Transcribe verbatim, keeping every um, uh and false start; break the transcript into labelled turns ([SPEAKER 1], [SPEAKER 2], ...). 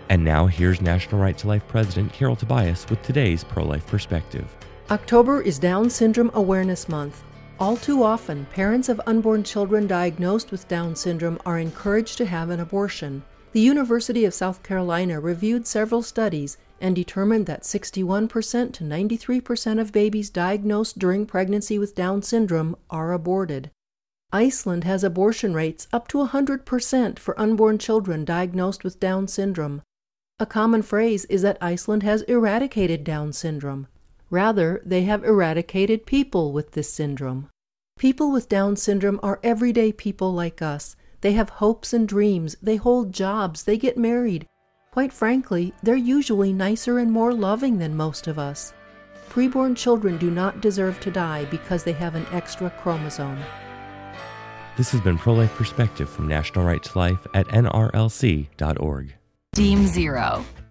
[SPEAKER 1] And now here's National Right to Life President Carol Tobias with today's pro-life perspective.
[SPEAKER 2] October is Down Syndrome Awareness Month. All too often, parents of unborn children diagnosed with Down syndrome are encouraged to have an abortion. The University of South Carolina reviewed several studies and determined that sixty-one percent to ninety-three percent of babies diagnosed during pregnancy with Down syndrome are aborted. Iceland has abortion rates up to one hundred percent for unborn children diagnosed with Down syndrome. A common phrase is that Iceland has eradicated Down syndrome. Rather, they have eradicated people with this syndrome. People with Down syndrome are everyday people like us. They have hopes and dreams, they hold jobs, they get married. Quite frankly, they're usually nicer and more loving than most of us. Preborn children do not deserve to die because they have an extra chromosome.
[SPEAKER 1] This has been Pro-Life Perspective from National Right to Life at N R L C dot org.
[SPEAKER 3] Deem Zero.